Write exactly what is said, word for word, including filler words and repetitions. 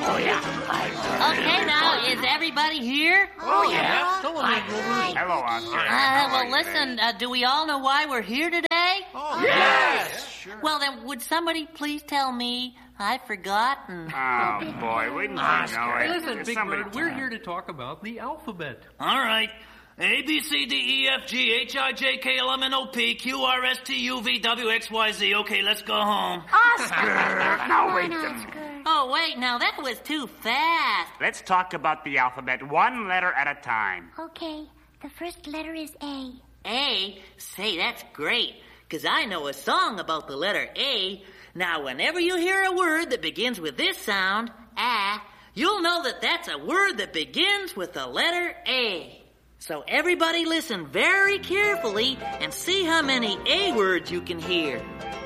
Oh, yeah. Okay, now, is everybody here? Oh, yeah. Hello, Oscar. Uh, well, listen, uh, do we all know why we're here today? Oh, yes. Sure. Well, then, would somebody please tell me? I've forgotten. Oh, boy, wouldn't you know it? Listen, Just Big somebody Bird, we're tell- here to talk about the alphabet. All right. A, B, C, D, E, F, G, H, I, J, K, L, M, N, O, P, Q, R, S, T, U, V, W, X, Y, Z. Okay, let's go home. Oscar! No, wait a minute. Oh, wait, now that was too fast. Let's talk about the alphabet one letter at a time. Okay, the first letter is A. A? Say, that's great, because I know a song about the letter A. Now, whenever you hear a word that begins with this sound, A, you'll know that that's a word that begins with the letter A. So everybody listen very carefully and see how many A words you can hear.